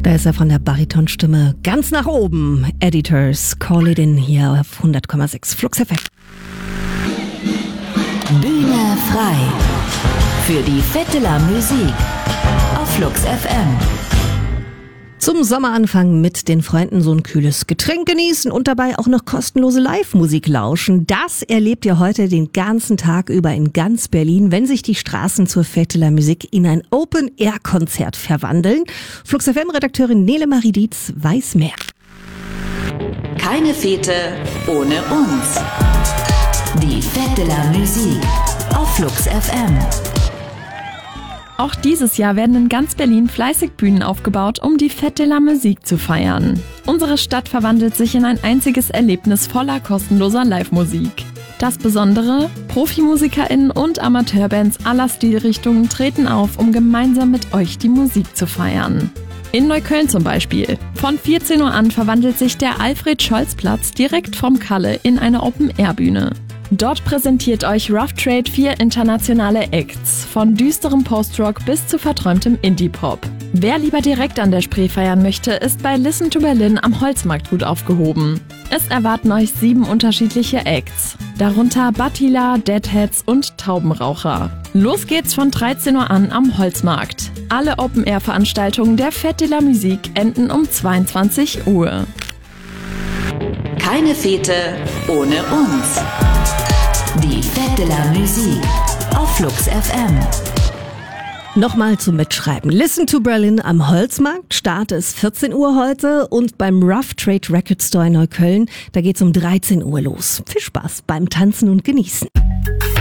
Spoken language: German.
Da ist er von der Baritonstimme ganz nach oben. Editors, Call It In hier auf 100,6 Flux FM. Bühne frei für die Fête de la Musique auf Flux FM. Zum Sommeranfang mit den Freunden so ein kühles Getränk genießen und dabei auch noch kostenlose Live-Musik lauschen. Das erlebt ihr heute den ganzen Tag über in ganz Berlin, wenn sich die Straßen zur Fête de la Musique in ein Open-Air-Konzert verwandeln. Flux FM-Redakteurin Nele Marie Dietz weiß mehr. Keine Fete ohne uns. Die Fête de la Musique auf Flux FM. Auch dieses Jahr werden in ganz Berlin fleißig Bühnen aufgebaut, um die Fête de la Musique zu feiern. Unsere Stadt verwandelt sich in ein einziges Erlebnis voller kostenloser Live-Musik. Das Besondere: ProfimusikerInnen und Amateurbands aller Stilrichtungen treten auf, um gemeinsam mit euch die Musik zu feiern. In Neukölln zum Beispiel. Von 14 Uhr an verwandelt sich der Alfred-Scholz-Platz direkt vom Kalle in eine Open-Air-Bühne. Dort präsentiert euch Rough Trade 4 internationale Acts, von düsterem Post-Rock bis zu verträumtem Indie-Pop. Wer lieber direkt an der Spree feiern möchte, ist bei Listen to Berlin am Holzmarkt gut aufgehoben. Es erwarten euch 7 unterschiedliche Acts, darunter Battila, Deadheads und Taubenraucher. Los geht's von 13 Uhr an am Holzmarkt. Alle Open-Air-Veranstaltungen der Fête de la Musique enden um 22 Uhr. Keine Fete ohne uns. Die Fête de la Musique auf Flux FM. Nochmal zum Mitschreiben. Listen to Berlin am Holzmarkt. Start ist 14 Uhr heute und beim Rough Trade Record Store in Neukölln, da geht's um 13 Uhr los. Viel Spaß beim Tanzen und Genießen.